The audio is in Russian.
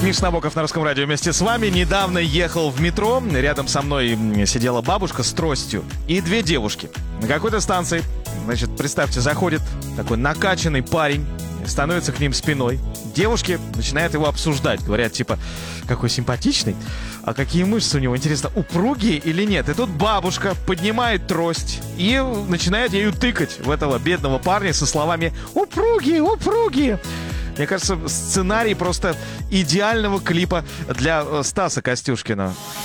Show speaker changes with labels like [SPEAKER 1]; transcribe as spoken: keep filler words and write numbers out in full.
[SPEAKER 1] Миш Набоков на Русском радио вместе с вами. Недавно ехал в метро. Рядом со мной сидела бабушка с тростью и две девушки. На какой-то станции, значит, представьте, заходит такой накачанный парень, становится к ним спиной. Девушки начинают его обсуждать. Говорят, типа, какой симпатичный. А какие мышцы у него, интересно, упругие или нет? И тут бабушка поднимает трость и начинает ею тыкать в этого бедного парня со словами «упругие, упругие». Мне кажется, сценарий просто идеального клипа для Стаса Костюшкина.